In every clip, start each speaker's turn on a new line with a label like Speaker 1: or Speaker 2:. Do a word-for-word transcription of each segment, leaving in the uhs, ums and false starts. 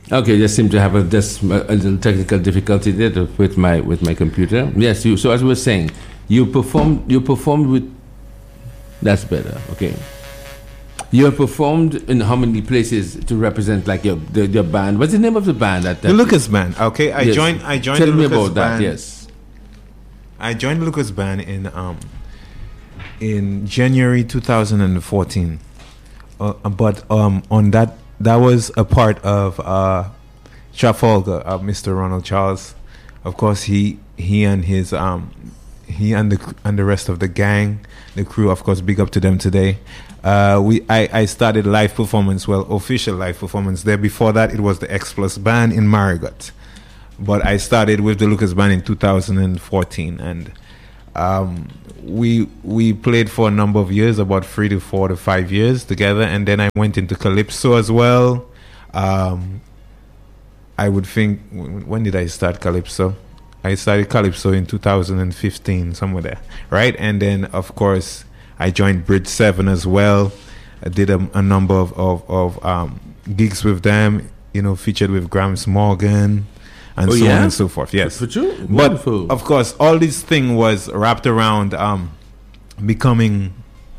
Speaker 1: Okay, just seem to have a just a little technical difficulty there to- with my with my computer. Yes, you. So as we were saying, you performed you performed with. That's better. Okay. You have performed in how many places to represent like your the, your band? What's the name of the band? That, that
Speaker 2: The Lucas Band. Okay, I
Speaker 1: Yes.
Speaker 2: joined. I joined
Speaker 1: Tell
Speaker 2: the
Speaker 1: me
Speaker 2: Lucas
Speaker 1: about that.
Speaker 2: Band.
Speaker 1: Yes.
Speaker 2: I joined the Lucas Band in um in January two thousand fourteen. Uh, but um on that that was a part of uh Trafalgar, uh, Mister Ronald Charles. Of course, he he and his um he and the and the rest of the gang, the crew. Of course, big up to them today. Uh, we I, I started live performance, well, official live performance there. Before that, it was the X Plus Band in Marigot. But I started with the Lucas Band in two thousand fourteen, and um, we we played for a number of years, about three to four to five years together, and then I went into Calypso as well. Um, I would think, when did I start Calypso? I started Calypso in two thousand fifteen, somewhere there, right? And then, of course, I joined Bridge Seven as well. I did a, a number of of, of um, gigs with them, you know, featured with Grams Morgan, and
Speaker 1: Oh,
Speaker 2: so
Speaker 1: yeah?
Speaker 2: on and so forth. Yes,
Speaker 1: For true.
Speaker 2: but
Speaker 1: Wonderful.
Speaker 2: of course, all this thing was wrapped around um, becoming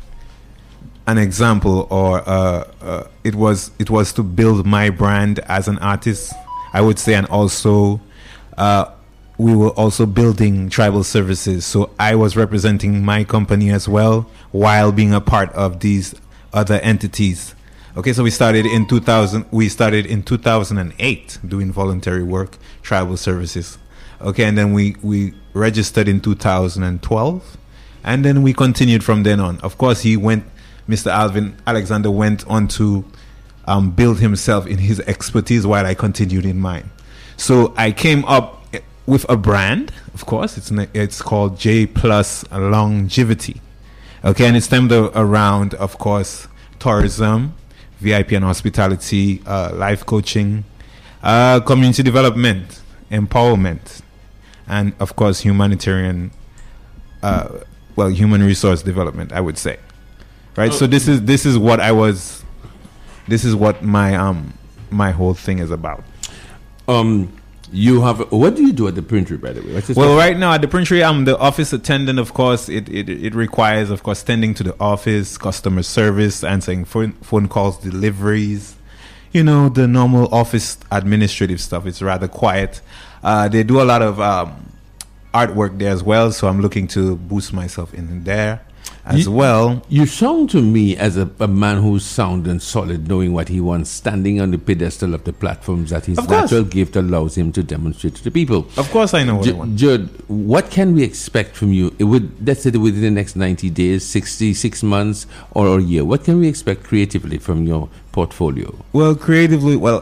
Speaker 2: an example, or uh, uh, it was it was to build my brand as an artist, I would say, and also uh, we were also building Tribal Services. So I was representing my company as well while being a part of these other entities. Okay, so we started in two thousand. We started in two thousand eight doing voluntary work, Tribal Services. Okay, and then we we registered in two thousand twelve, and then we continued from then on. Of course, he went. Mister Alvin Alexander went on to um, build himself in his expertise while I continued in mine. So I came up with a brand. Of course, it's na- it's called J Plus Longevity. Okay, and it's themed around, of course, tourism, V I P and hospitality, uh, life coaching, uh, community development, empowerment, and of course humanitarian, uh, well, human resource development, I would say. Right. So this is this is what I was. This is what my um my whole thing is about.
Speaker 1: Um, you have. What do you do at the printer, by the way? What's this
Speaker 2: Well,
Speaker 1: stuff?
Speaker 2: right now at the printery, I'm the office attendant. Of course, it, it it requires, of course, tending to the office, customer service, answering phone phone calls, deliveries. You know, the normal office administrative stuff. It's rather quiet. Uh, they do a lot of um, artwork there as well, so I'm looking to boost myself in there as
Speaker 1: You-
Speaker 2: well.
Speaker 1: You sound to me as a, a man who's sound and solid, knowing what he wants, standing on the pedestal of the platforms that his
Speaker 2: Of course.
Speaker 1: natural gift allows him to demonstrate to the people.
Speaker 2: Of course, I know what I
Speaker 1: J-
Speaker 2: want.
Speaker 1: Judd, what can we expect from you? It would, let's say within the next ninety days, sixty-six months, or a year. What can we expect creatively from your portfolio?
Speaker 2: Well, creatively, well,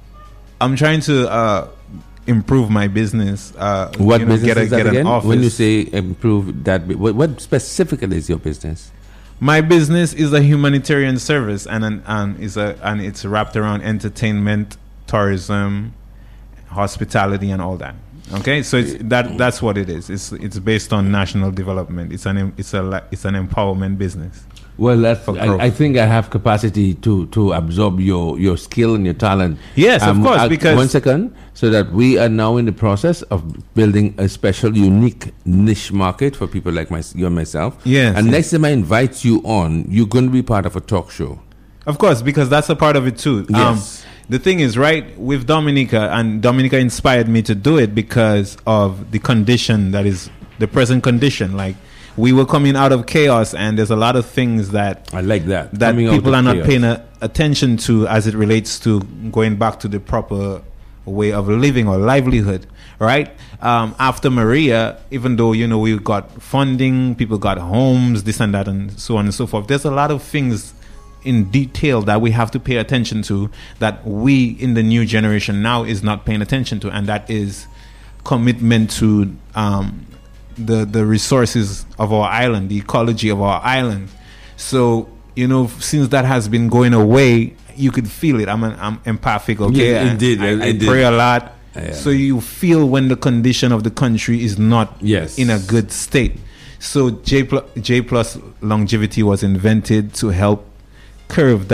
Speaker 2: I'm trying to uh, improve my business. Uh,
Speaker 1: What
Speaker 2: you know,
Speaker 1: business
Speaker 2: get a,
Speaker 1: is that
Speaker 2: get
Speaker 1: again?
Speaker 2: an office.
Speaker 1: When you say improve that, bi- what, what specifically is your business?
Speaker 2: My business is a humanitarian service, and an, and is a and it's wrapped around entertainment, tourism, hospitality, and all that. Okay, so it's, that that's what it is. It's it's based on national development. It's an em- it's a la- it's an empowerment business.
Speaker 1: Well, that's,
Speaker 2: For growth.
Speaker 1: I, I think I have capacity to, to absorb your, your skill and your talent.
Speaker 2: Yes, of course,
Speaker 1: I-
Speaker 2: because-
Speaker 1: one second, so that we are now in the process of building a special, unique niche market for people like my, you and myself.
Speaker 2: Yes,
Speaker 1: And
Speaker 2: yes.
Speaker 1: next time I invite you on, you're going to be part of a talk show.
Speaker 2: Of course, because that's a part of it too.
Speaker 1: Yes.
Speaker 2: Um, the thing is, right, with Dominica, and Dominica inspired me to do it because of the condition that is the present condition. Like, we were coming out of chaos, and there's a lot of things that
Speaker 1: I like that.
Speaker 2: that
Speaker 1: Coming out
Speaker 2: people
Speaker 1: of
Speaker 2: are not
Speaker 1: chaos.
Speaker 2: paying a, attention to as it relates to going back to the proper way of living or livelihood, right? Um, after Maria, even though, you know, we got funding, people got homes, this and that, and so on and so forth, there's a lot of things in detail that we have to pay attention to that we in the new generation now is not paying attention to, and that is commitment to um, the the resources of our island, the ecology of our island. So, you know, since that has been going away, you could feel it. I'm an, I'm empathic, okay?
Speaker 1: Yeah, indeed,
Speaker 2: I, I,
Speaker 1: indeed.
Speaker 2: pray a lot.
Speaker 1: Yeah.
Speaker 2: So you feel when the condition of the country is not
Speaker 1: Yes.
Speaker 2: in a good state. So J plus, J plus longevity was invented to help curve that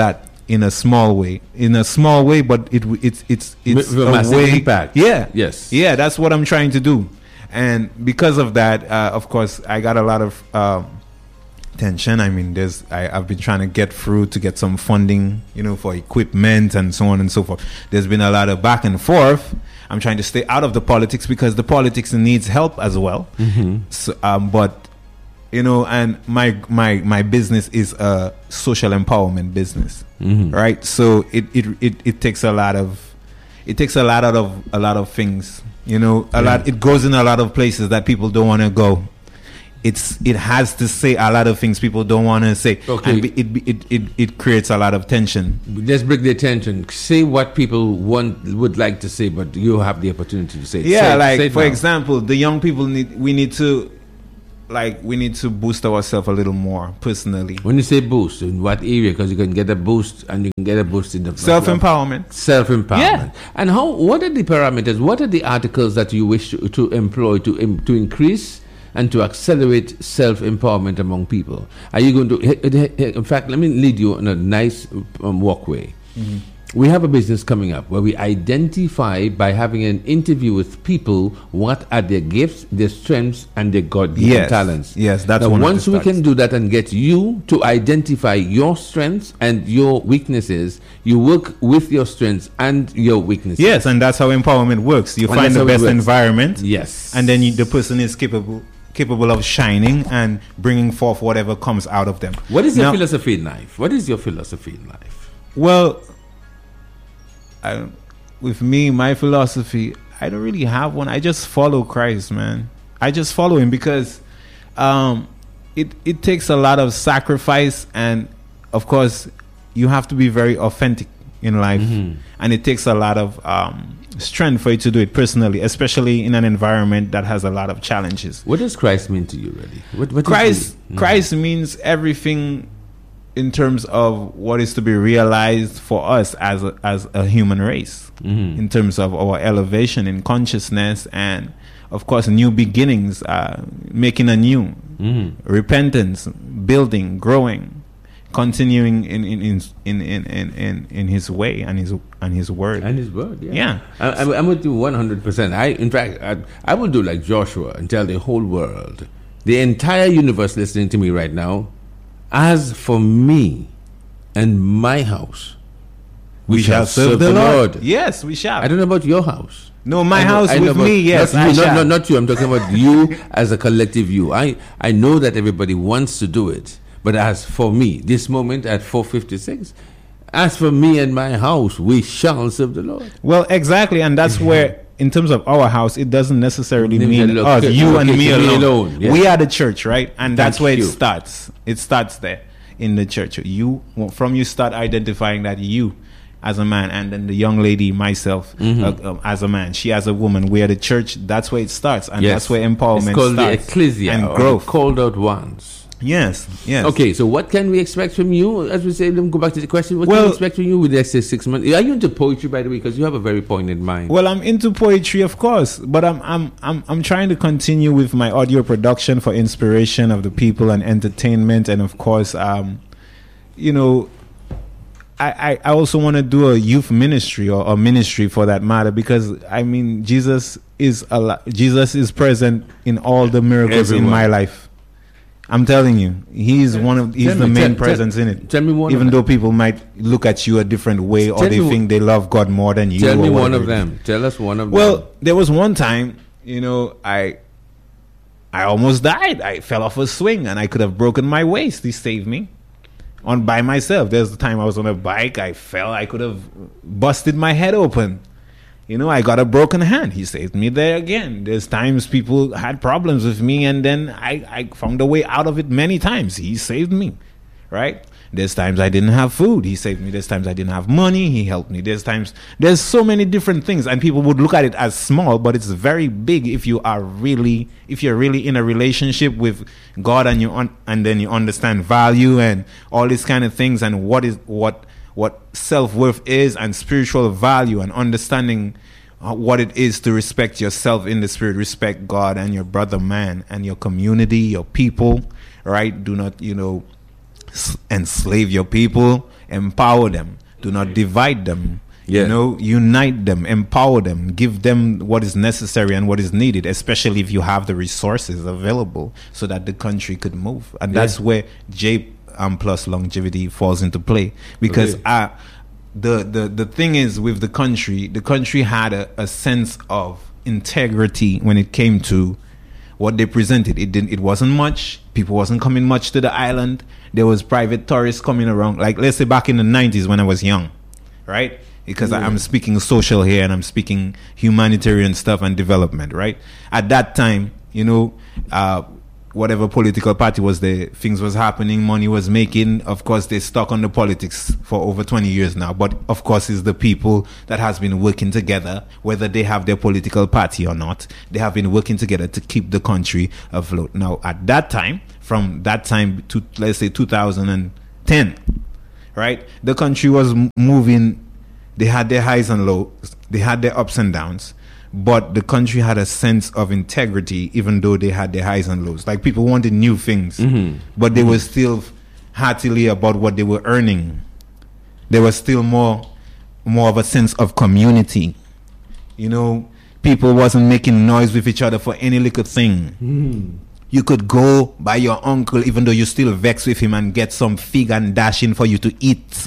Speaker 2: in a small way, in a small way, but it it's it's it's
Speaker 1: With a
Speaker 2: a
Speaker 1: massive
Speaker 2: way.
Speaker 1: impact.
Speaker 2: Yeah,
Speaker 1: Yes.
Speaker 2: yeah. That's what I'm trying to do, and because of that, uh, of course, I got a lot of um, tension. I mean, there's I, I've been trying to get through to get some funding, you know, for equipment and so on and so forth. There's been a lot of back and forth. I'm trying to stay out of the politics because the politics needs help as well.
Speaker 1: Mm-hmm.
Speaker 2: So, um, but you know, and my my my business is a social empowerment business,
Speaker 1: Mm-hmm.
Speaker 2: right? So it, it it it takes a lot of it takes a lot out of a lot of things. You know, a
Speaker 1: Yeah.
Speaker 2: lot. It goes in a lot of places that people don't want to go. It's it has to say a lot of things people don't want to say,
Speaker 1: Okay.
Speaker 2: and be- it, be- it it it creates a lot of tension.
Speaker 1: Let's break the attention. Say what people want would like to say, but you have the opportunity to say it.
Speaker 2: Yeah,
Speaker 1: Say it-
Speaker 2: like
Speaker 1: say it
Speaker 2: for
Speaker 1: now.
Speaker 2: example, the young people need we need to like we need to boost ourselves a little more personally.
Speaker 1: When you say boost, in what area? Because you can get a boost, and you can get a boost in the
Speaker 2: Self empowerment.
Speaker 1: Self empowerment.
Speaker 2: Yeah.
Speaker 1: And how? What are the parameters? What are the articles that you wish to, to employ to im- to increase and to accelerate self empowerment among people? Are you going to? he- he- he- In fact, let me lead you on a nice um, walkway.
Speaker 2: Mm-hmm.
Speaker 1: We have a business coming up where we identify by having an interview with people what are their gifts, their strengths, and their God-given
Speaker 2: Yes.
Speaker 1: talents.
Speaker 2: Yes, that's
Speaker 1: now,
Speaker 2: one of the
Speaker 1: once we
Speaker 2: starts.
Speaker 1: can do that and get you to identify your strengths and your weaknesses, you work with your strengths and your weaknesses.
Speaker 2: Yes, and that's how empowerment works. You
Speaker 1: And
Speaker 2: find
Speaker 1: that's
Speaker 2: the
Speaker 1: how it
Speaker 2: best
Speaker 1: works.
Speaker 2: environment,
Speaker 1: Yes.
Speaker 2: and then you, the person is capable capable of shining and bringing forth whatever comes out of them.
Speaker 1: What is your
Speaker 2: Now-
Speaker 1: philosophy in life? What is your philosophy in life?
Speaker 2: Well, I, with me, my philosophy, I don't really have one. I just follow Christ, man. I just follow him because um, it it takes a lot of sacrifice, and of course, you have to be very authentic in life,
Speaker 1: Mm-hmm.
Speaker 2: and it takes a lot of um, strength for you to do it personally, especially in an environment that has a lot of challenges.
Speaker 1: What does Christ mean to you, really? What, what is
Speaker 2: Christ,
Speaker 1: he-
Speaker 2: Christ means everything in terms of what is to be realized for us as a, as a human race,
Speaker 1: Mhm.
Speaker 2: in terms of our elevation in consciousness and, of course, new beginnings, uh, making anew,
Speaker 1: Mhm.
Speaker 2: repentance, building, growing, continuing in in in in in in, in, in His way and His and His word.
Speaker 1: And his word, yeah.
Speaker 2: Yeah.
Speaker 1: I, I'm, I'm with you one hundred percent. I, in fact, I, I will do like Joshua and tell the whole world, the entire universe listening to me right now, as for me and my house, we, shall serve the Lord.
Speaker 2: Yes, we shall.
Speaker 1: I don't know about your house.
Speaker 2: No, my
Speaker 1: I know-
Speaker 2: house
Speaker 1: I know
Speaker 2: with
Speaker 1: about-
Speaker 2: me. Yes,
Speaker 1: not
Speaker 2: I
Speaker 1: you, not,
Speaker 2: shall.
Speaker 1: not, not you. I'm talking about you as a collective you. I, I know that everybody wants to do it, but as for me, this moment at four fifty-six, as for me and my house, we shall serve the Lord.
Speaker 2: Well, exactly, and that's where, in terms of our house, it doesn't necessarily
Speaker 1: Then
Speaker 2: mean
Speaker 1: look,
Speaker 2: us,
Speaker 1: okay,
Speaker 2: you and
Speaker 1: okay,
Speaker 2: me
Speaker 1: me
Speaker 2: alone.
Speaker 1: alone, yes.
Speaker 2: We are the church, right? And that's
Speaker 1: Thank
Speaker 2: where
Speaker 1: you.
Speaker 2: it starts. It starts there in the church. You from you start identifying that you, as a man, and then the young lady, myself,
Speaker 1: Mm-hmm.
Speaker 2: uh, uh, as a man, she as a woman. We are the church. That's where it starts, and
Speaker 1: Yes.
Speaker 2: that's where empowerment
Speaker 1: It's called
Speaker 2: starts.
Speaker 1: the ecclesia
Speaker 2: and
Speaker 1: or
Speaker 2: growth.
Speaker 1: the called out ones.
Speaker 2: Yes, yes.
Speaker 1: Okay, so what can we expect from you? As we say, let me go back to the question. What can
Speaker 2: Well-
Speaker 1: we expect from you with the next six months? Are you into poetry, by the way? Because you have a very poignant mind.
Speaker 2: Well, I'm into poetry, of course, but I'm I'm I'm I'm trying to continue with my audio production for inspiration of the people and entertainment, and of course, um, you know, I I, I also want to do a youth ministry or a ministry for that matter, because I mean, Jesus is a lo- Jesus is present in all the miracles in
Speaker 1: Everyone.
Speaker 2: my life. I'm telling you, he's one of he's
Speaker 1: Tell
Speaker 2: the
Speaker 1: me-
Speaker 2: main
Speaker 1: tell-
Speaker 2: presence
Speaker 1: tell-
Speaker 2: in it.
Speaker 1: tell me one
Speaker 2: Even
Speaker 1: of
Speaker 2: though
Speaker 1: them.
Speaker 2: people might look at you a different way, or
Speaker 1: Tell
Speaker 2: they
Speaker 1: me
Speaker 2: think they love God more than you.
Speaker 1: Tell me
Speaker 2: or
Speaker 1: one
Speaker 2: whatever
Speaker 1: of
Speaker 2: it is.
Speaker 1: them. Tell us one of them.
Speaker 2: Well, there was one time, you know, I I almost died. I fell off a swing and I could have broken my waist. He saved me on by myself. There's the time I was on a bike. I fell. I could have busted my head open. You know, I got a broken hand. He saved me there again. There's times people had problems with me, and then I, I found a way out of it many times. He saved me, right? There's times I didn't have food. He saved me. There's times I didn't have money. He helped me. There's times, there's so many different things, and people would look at it as small, but it's very big if you are really, if you're really in a relationship with God, and you un, and then you understand value and all these kind of things, and what is what what self-worth is, and spiritual value, and understanding uh, what it is to respect yourself in the spirit, respect God and your brother man and your community, your people, right? Do not, you know, s- enslave your people, empower them. Do not divide them.
Speaker 1: Yeah.
Speaker 2: You know, unite them, empower them, give them what is necessary and what is needed, especially if you have the resources available so that the country could move. And
Speaker 1: Yeah.
Speaker 2: that's where J um, plus longevity falls into play. Because
Speaker 1: Okay.
Speaker 2: uh, the, the, the thing is with the country, the country had a, a sense of integrity when it came to what they presented. It didn't. It wasn't much. People wasn't coming much to the island. There was private tourists coming around. Like, let's say back in the nineties when I was young, right? Because I, I'm speaking social here and I'm speaking humanitarian stuff and development, right? At that time, you know, uh, whatever political party was there, things was happening, money was making. Of course, they stuck on the politics for over twenty years now. But of course, it's the people that has been working together, whether they have their political party or not. They have been working together to keep the country afloat. Now, at that time, from that time to, let's say, two thousand ten, right? The country was m- moving. They had their highs and lows. They had their ups and downs. But the country had a sense of integrity, even though they had their highs and lows. Like, people wanted new things,
Speaker 1: Mm-hmm.
Speaker 2: but they were still heartily about what they were earning. There was still more, more of a sense of community. You know, people wasn't making noise with each other for any little thing.
Speaker 1: Mm-hmm.
Speaker 2: You could go by your uncle, even though you're still vexed with him, and get some fig and dash in for you to eat,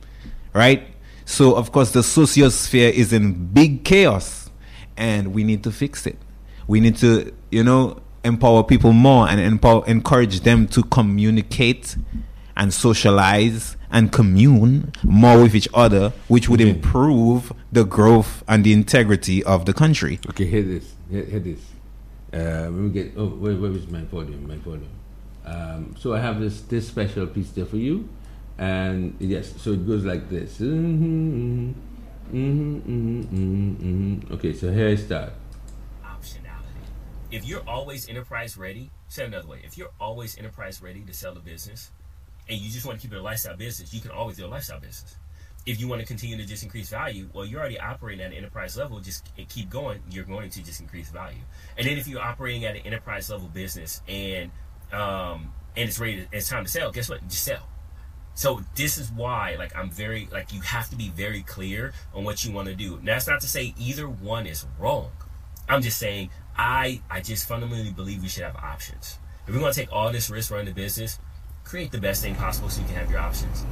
Speaker 2: right? So, of course, the sociosphere is in big chaos, and we need to fix it. We need to, you know, empower people more and empower, encourage them to communicate and socialize and commune more with each other, which would
Speaker 1: Okay.
Speaker 2: improve the growth and the integrity of the country.
Speaker 1: Okay, hear this. Hear, hear this. Uh, when we get, oh, where, where is my podium? My podium. Um, so I have this this special piece there for you, and yes, so it goes like this. Mm-hmm, mm-hmm, mm-hmm, mm-hmm, mm-hmm. Okay, so here I start.
Speaker 3: Optionality. If you're always enterprise ready, say it another way. If you're always enterprise ready to sell a business, and you just want to keep it a lifestyle business, you can always do a lifestyle business. If you want to continue to just increase value, well, you're already operating at an enterprise level, just keep going, you're going to just increase value. And then if you're operating at an enterprise level business and um, and it's ready, to, it's time to sell, guess what? Just sell. So this is why, like, I'm very, like, you have to be very clear on what you want to do. Now, that's not to say either one is wrong. I'm just saying, I, I just fundamentally believe we should have options. If we're going to take all this risk running the business, create the best thing possible so you can have your options.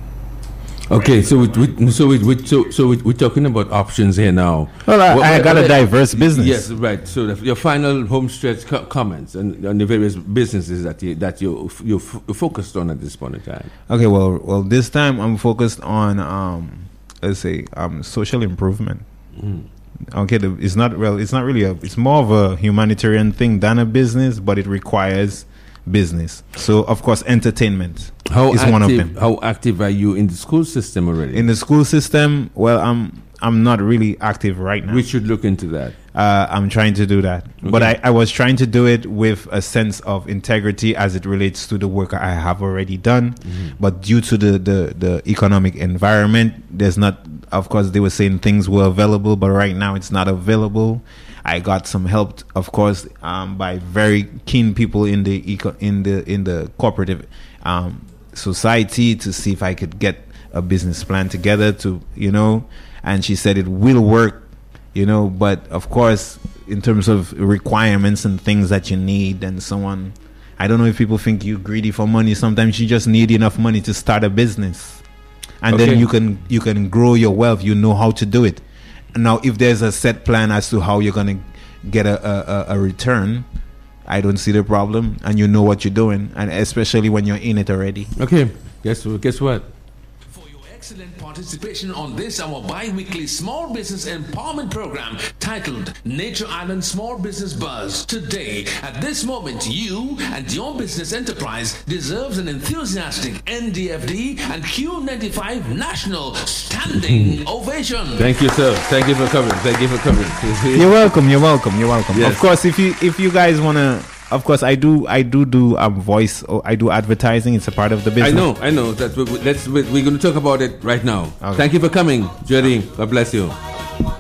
Speaker 1: Okay, so we, we, so we, we so so we, we're talking about options here now.
Speaker 2: Well, I,
Speaker 1: What-
Speaker 2: I
Speaker 1: what-
Speaker 2: got a
Speaker 1: what-
Speaker 2: diverse business.
Speaker 1: Yes, right. So the, your final home stretch co- comments and on the various businesses that you that you you f- focused on at this point in time.
Speaker 2: Okay, well, well, this time I'm focused on, um, let's say, um, social improvement.
Speaker 1: Mm.
Speaker 2: Okay, the, it's not well. It's not really a. It's more of a humanitarian thing than a business, but it requires business. So, of course, entertainment
Speaker 1: How
Speaker 2: is
Speaker 1: active,
Speaker 2: one of them.
Speaker 1: How active are you in the school system already?
Speaker 2: In the school system, well, I'm I'm not really active right now.
Speaker 1: we should look into that.
Speaker 2: Uh, I'm trying to do that, but I,
Speaker 1: Okay.
Speaker 2: I was trying to do it with a sense of integrity as it relates to the work I have already done. But due to the, the, the economic environment, there's not, of course, they were saying things were available, but right now it's not available. I got some help, of course, um, by very keen people in the eco- in the in the cooperative um, society to see if I could get a business plan together to, you know, and she said it will work, you know, but of course, in terms of requirements and things that you need and so on, I don't know if people think you're greedy for money. Sometimes you just need enough money to start a business, and
Speaker 1: Okay.
Speaker 2: then you can you can grow your wealth. You know how to do it. Now, if there's a set plan as to how you're gonna get a, a, a return, I don't see the problem, and you know what you're doing, and especially when you're in it already.
Speaker 1: Okay, guess guess what?
Speaker 4: For your excellent participation on this, our bi-weekly small business empowerment program titled Nature Island Small Business Buzz. Today, at this moment, you and your business enterprise deserves an enthusiastic N D F D and Q ninety-five national standing ovation.
Speaker 1: Thank you, sir. Thank you for coming. Thank you for coming.
Speaker 2: You're welcome. You're welcome. You're welcome.
Speaker 1: Yes.
Speaker 2: Of course, if you if you guys wanna, of course, I do I do do um voice. Or I do advertising. It's a part of the business.
Speaker 1: I know, I know. That we, we- let's we, we're going to talk about it right now.
Speaker 2: Okay.
Speaker 1: Thank you for coming, Jerry. God bless you.